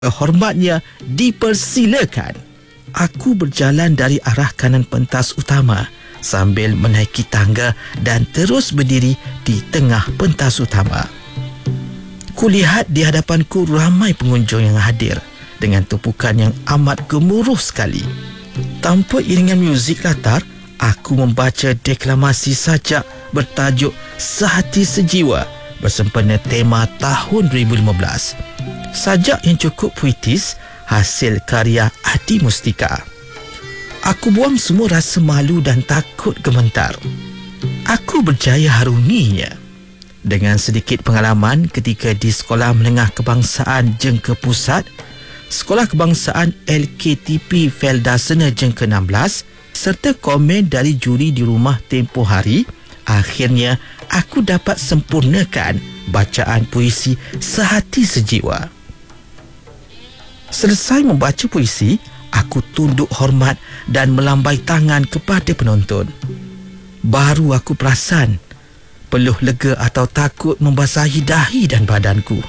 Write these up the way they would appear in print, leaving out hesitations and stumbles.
Hormatnya dipersilakan. Aku berjalan dari arah kanan pentas utama sambil menaiki tangga dan terus berdiri di tengah pentas utama. Kulihat di hadapanku ramai pengunjung yang hadir dengan tumpukan yang amat gemuruh sekali. Tanpa iringan muzik latar, aku membaca deklamasi sajak bertajuk Sehati Sejiwa bersempena tema tahun 2015. Sajak yang cukup puitis hasil karya Adi Mustika. Aku buang semua rasa malu dan takut gementar. Aku berjaya harunginya. Dengan sedikit pengalaman ketika di Sekolah Menengah Kebangsaan Jengka Pusat, Sekolah Kebangsaan LKTP Feldasena Jengka 16 serta komen dari juri di rumah tempoh hari, akhirnya aku dapat sempurnakan bacaan puisi Sehati Sejiwa. Selesai membaca puisi, aku tunduk hormat dan melambai tangan kepada penonton. Baru aku perasan peluh lega atau takut membasahi dahi dan badanku.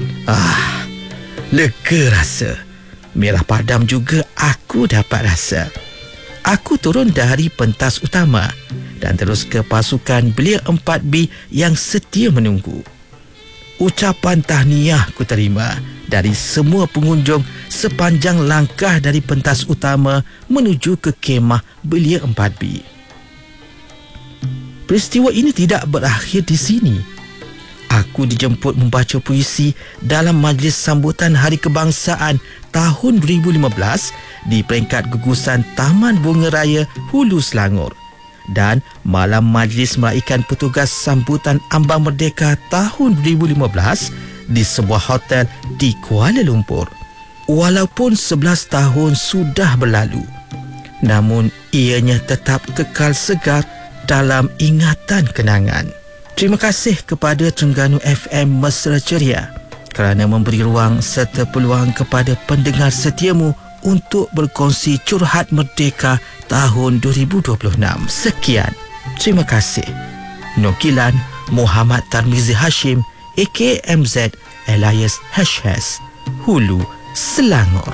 Lega rasa. Merah padam juga aku dapat rasa. Aku turun dari pentas utama dan terus ke pasukan belia 4B yang setia menunggu. Ucapan tahniah ku terima dari semua pengunjung sepanjang langkah dari pentas utama menuju ke kemah belia 4B. Peristiwa ini tidak berakhir di sini. Aku dijemput membaca puisi dalam majlis sambutan Hari Kebangsaan tahun 2015 di peringkat gugusan Taman Bunga Raya Hulu Selangor dan malam majlis meraikan petugas sambutan Ambang Merdeka tahun 2015 di sebuah hotel di Kuala Lumpur. Walaupun 11 tahun sudah berlalu, namun ianya tetap kekal segar dalam ingatan kenangan. Terima kasih kepada Terengganu FM Mesra Ceria kerana memberi ruang serta peluang kepada pendengar setiamu untuk berkongsi curhat merdeka tahun 2026. Sekian. Terima kasih. Nukilan Muhammad Tarmizi Hashim aka MZ alias Hash Hulu Selangor.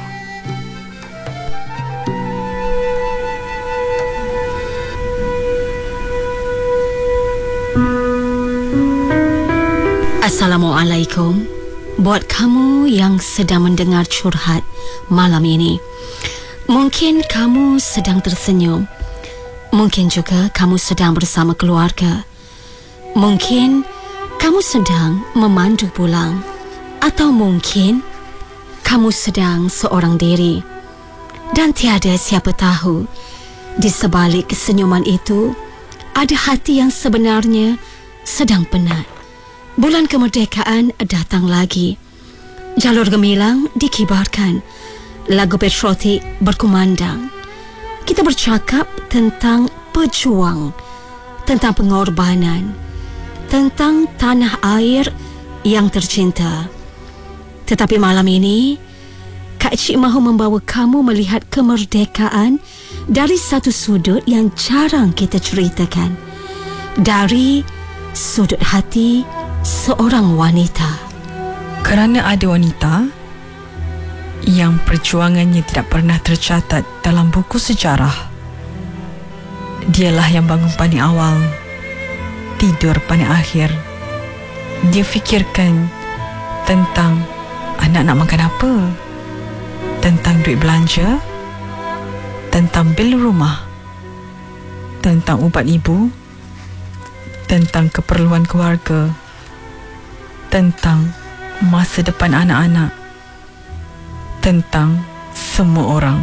Assalamualaikum. Buat kamu yang sedang mendengar curhat malam ini, mungkin kamu sedang tersenyum, mungkin juga kamu sedang bersama keluarga, mungkin kamu sedang memandu pulang, atau mungkin kamu sedang seorang diri. Dan tiada siapa tahu, di sebalik kesenyuman itu ada hati yang sebenarnya sedang penat. Bulan kemerdekaan datang lagi. Jalur gemilang dikibarkan. Lagu patriotik berkumandang. Kita bercakap tentang pejuang, tentang pengorbanan, tentang tanah air yang tercinta. Tetapi malam ini, Kak Cik mahu membawa kamu melihat kemerdekaan dari satu sudut yang jarang kita ceritakan. Dari sudut hati seorang wanita. Kerana ada wanita yang perjuangannya tidak pernah tercatat dalam buku sejarah. Dialah yang bangun paling awal, tidur paling akhir. Dia fikirkan tentang anak nak makan apa, tentang duit belanja, tentang bil rumah, tentang ubat ibu, tentang keperluan keluarga, tentang masa depan anak-anak, tentang semua orang.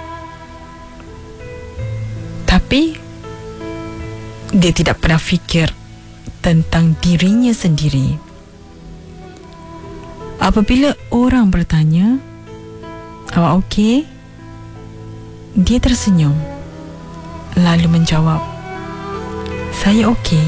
Tapi dia tidak pernah fikir tentang dirinya sendiri. Apabila orang bertanya, "Awak okey?" dia tersenyum lalu menjawab, "Saya okey."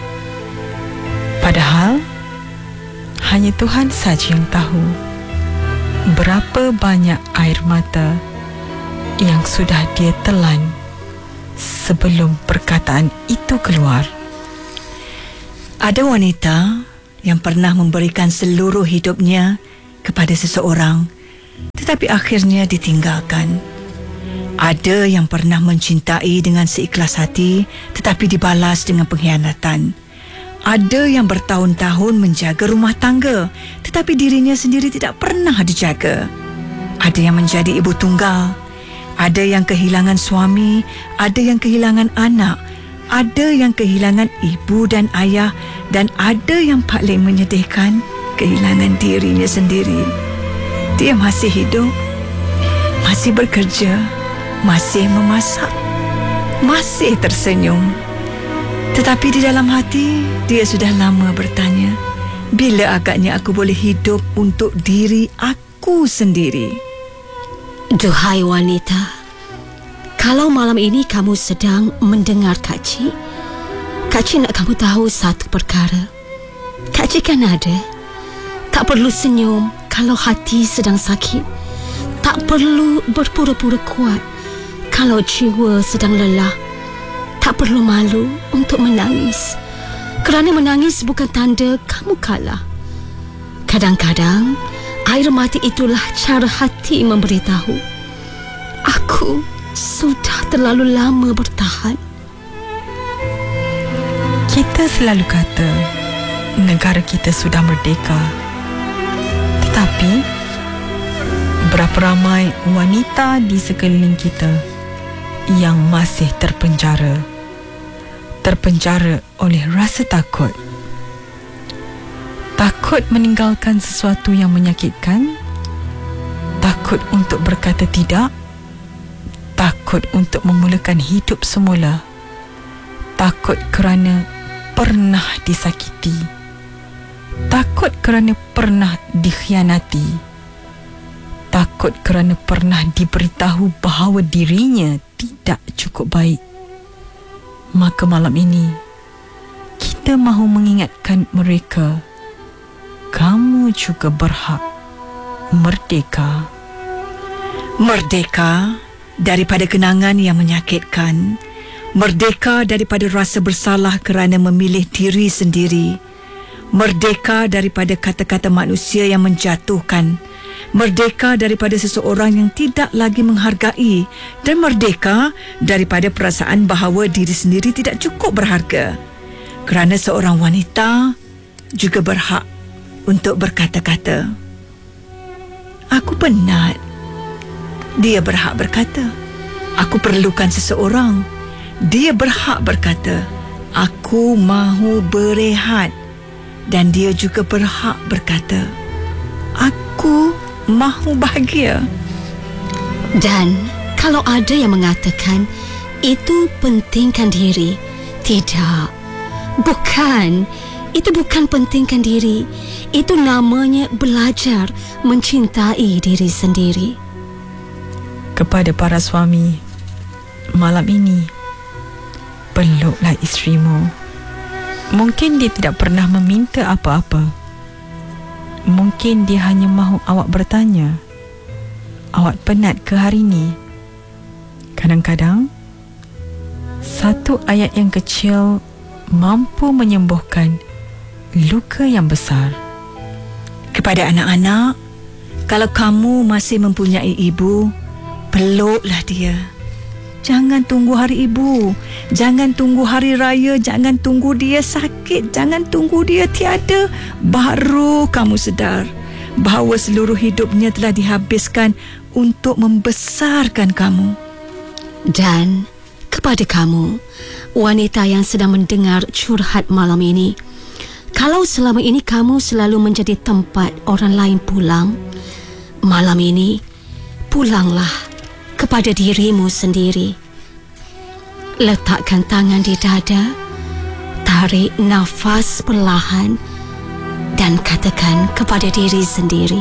Padahal hanya Tuhan saja yang tahu berapa banyak air mata yang sudah dia telan sebelum perkataan itu keluar. Ada wanita yang pernah memberikan seluruh hidupnya kepada seseorang tetapi akhirnya ditinggalkan. Ada yang pernah mencintai dengan seikhlas hati tetapi dibalas dengan pengkhianatan. Ada yang bertahun-tahun menjaga rumah tangga tetapi dirinya sendiri tidak pernah dijaga. Ada yang menjadi ibu tunggal, ada yang kehilangan suami, ada yang kehilangan anak, ada yang kehilangan ibu dan ayah, dan ada yang paling menyedihkan, kehilangan dirinya sendiri. Dia masih hidup, masih bekerja, masih memasak, masih tersenyum. Tetapi di dalam hati, dia sudah lama bertanya, bila agaknya aku boleh hidup untuk diri aku sendiri? Duhai wanita, kalau malam ini kamu sedang mendengar Kak Cik nak kamu tahu satu perkara. Kak Cik kan ada. Tak perlu senyum kalau hati sedang sakit. Tak perlu berpura-pura kuat kalau jiwa sedang lelah. Tak perlu malu untuk menangis, kerana menangis bukan tanda kamu kalah. Kadang-kadang air mata itulah cara hati memberitahu, aku sudah terlalu lama bertahan. Kita selalu kata negara kita sudah merdeka. Tetapi berapa ramai wanita di sekeliling kita yang masih terpenjara oleh rasa takut. Takut meninggalkan sesuatu yang menyakitkan, takut untuk berkata tidak, takut untuk memulakan hidup semula, takut kerana pernah disakiti, takut kerana pernah dikhianati, takut kerana pernah diberitahu bahawa dirinya tidak cukup baik. Maka malam ini kita mahu mengingatkan mereka, kamu juga berhak merdeka. Merdeka daripada kenangan yang menyakitkan, merdeka daripada rasa bersalah kerana memilih diri sendiri, merdeka daripada kata-kata manusia yang menjatuhkan, merdeka daripada seseorang yang tidak lagi menghargai, dan merdeka daripada perasaan bahawa diri sendiri tidak cukup berharga. Kerana seorang wanita juga berhak untuk berkata-kata, aku penat. Dia berhak berkata, aku perlukan seseorang. Dia berhak berkata, aku mahu berehat. Dan dia juga berhak berkata, aku mahu bahagia. Dan kalau ada yang mengatakan itu pentingkan diri, tidak, bukan. Itu bukan pentingkan diri. Itu namanya belajar mencintai diri sendiri. Kepada para suami, malam ini peluklah isterimu. Mungkin dia tidak pernah meminta apa-apa. Mungkin dia hanya mahu awak bertanya, awak penat ke hari ini? Kadang-kadang satu ayat yang kecil mampu menyembuhkan luka yang besar. Kepada anak-anak, kalau kamu masih mempunyai ibu, peluklah dia. Jangan tunggu hari ibu, jangan tunggu hari raya, jangan tunggu dia sakit, jangan tunggu dia tiada, baru kamu sedar bahawa seluruh hidupnya telah dihabiskan untuk membesarkan kamu. Dan kepada kamu, wanita yang sedang mendengar curhat malam ini, kalau selama ini kamu selalu menjadi tempat orang lain pulang, malam ini pulanglah kepada dirimu sendiri. Letakkan tangan di dada, tarik nafas perlahan dan katakan kepada diri sendiri,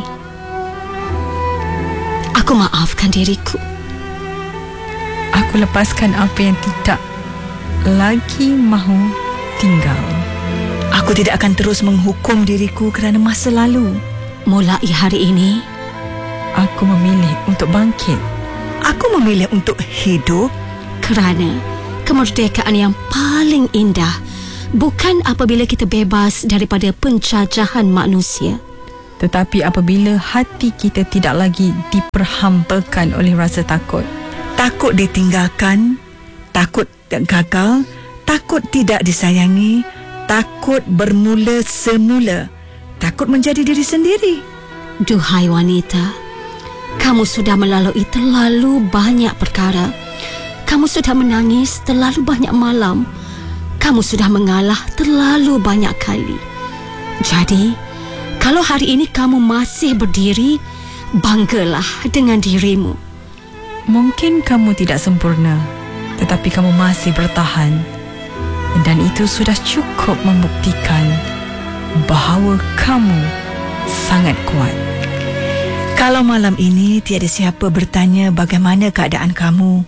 aku maafkan diriku. Aku lepaskan apa yang tidak lagi mahu tinggal. Aku tidak akan terus menghukum diriku kerana masa lalu. Mulai hari ini, aku memilih untuk bangkit. Aku memilih untuk hidup. Kerana kemerdekaan yang paling indah bukan apabila kita bebas daripada penjajahan manusia, Tetapi apabila hati kita tidak lagi diperhambakan oleh rasa takut, takut ditinggalkan, takut gagal, takut tidak disayangi, takut bermula semula, takut menjadi diri sendiri. Duhai wanita, kamu sudah melalui terlalu banyak perkara. Kamu sudah menangis terlalu banyak malam. Kamu sudah mengalah terlalu banyak kali. Jadi, kalau hari ini kamu masih berdiri, banggalah dengan dirimu. mungkin kamu tidak sempurna, tetapi kamu masih bertahan. Dan itu sudah cukup membuktikan bahawa kamu sangat kuat. Kalau malam ini tiada siapa bertanya bagaimana keadaan kamu,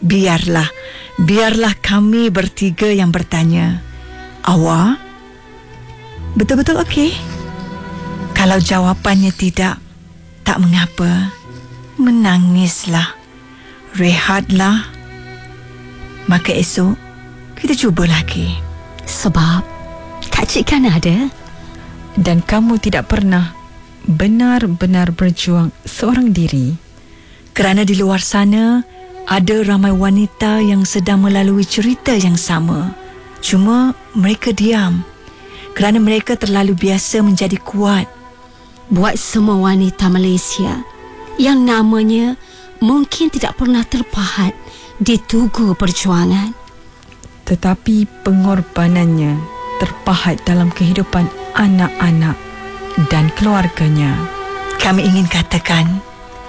biarlah kami bertiga yang bertanya. Awak betul-betul okey? Kalau jawapannya tidak, tak mengapa. Menangislah, rehatlah. Maka esok kita cuba lagi. Sebab Kak Cik kan ada. Dan kamu tidak pernah benar-benar berjuang seorang diri. Kerana di luar sana ada ramai wanita yang sedang melalui cerita yang sama. Cuma mereka diam kerana mereka terlalu biasa menjadi kuat. Buat semua wanita Malaysia yang namanya mungkin tidak pernah terpahat di tugu perjuangan, Tetapi pengorbanannya terpahat dalam kehidupan anak-anak dan keluarganya. Kami ingin katakan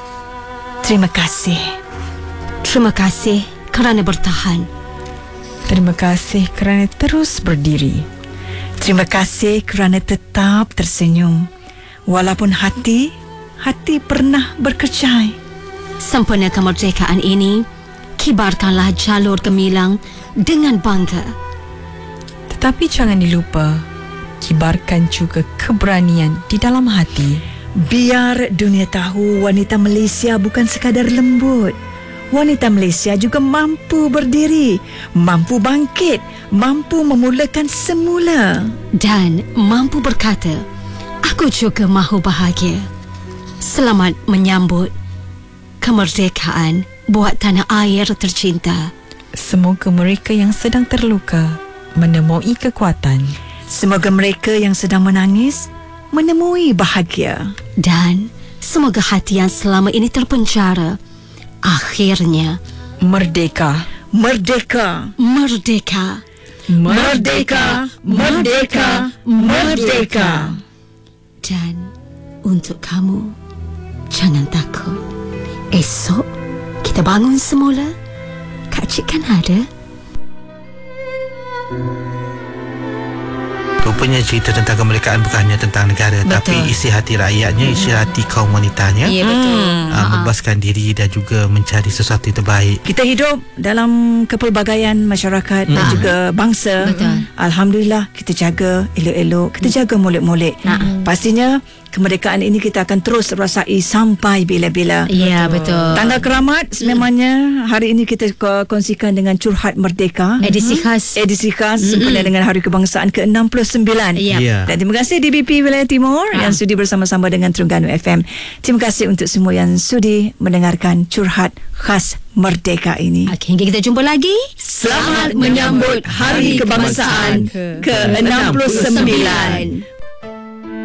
terima kasih. terima kasih kerana bertahan. Terima kasih kerana terus berdiri. Terima kasih kerana tetap tersenyum walaupun hati pernah berkerjai. Sempena kemerdekaan ini, kibarkanlah jalur gemilang dengan bangga. Tetapi jangan dilupa, kibarkan juga keberanian di dalam hati. Biar dunia tahu wanita Malaysia bukan sekadar lembut. Wanita Malaysia juga mampu berdiri, mampu bangkit, mampu memulakan semula. Dan mampu berkata, aku juga mahu bahagia. Selamat menyambut kemerdekaan buat tanah air tercinta. Semoga mereka yang sedang terluka menemui kekuatan. Semoga mereka yang sedang menangis menemui bahagia. Dan semoga hati yang selama ini terpenjara akhirnya Merdeka. Merdeka. merdeka. Merdeka. Merdeka. Merdeka. Dan untuk kamu, jangan takut. Esok kita bangun semula. Kak Cik kan ada. Rupanya cerita tentang kemerdekaan bukan hanya tentang negara, Betul. tapi isi hati rakyatnya, isi hati kaum wanitanya. Ya, betul. Membebaskan diri dan juga mencari sesuatu yang terbaik. Kita hidup dalam kepelbagaian masyarakat dan juga bangsa. Betul. Alhamdulillah kita jaga elok-elok, kita jaga molek-molek. Pastinya kemerdekaan ini kita akan terus rasai sampai bila-bila. Ya, betul. Tanggal keramat sememangnya hari ini kita kongsikan dengan curhat merdeka. Edisi khas. Edisi khas sempena dengan Hari Kebangsaan ke-69. Ya. Ya. Dan terima kasih DBP Wilayah Timur yang sudi bersama-sama dengan Terengganu FM. Terima kasih untuk semua yang sudi mendengarkan curhat khas merdeka ini. Okey, hingga kita jumpa lagi. Selamat menyambut Hari Kebangsaan ke-69.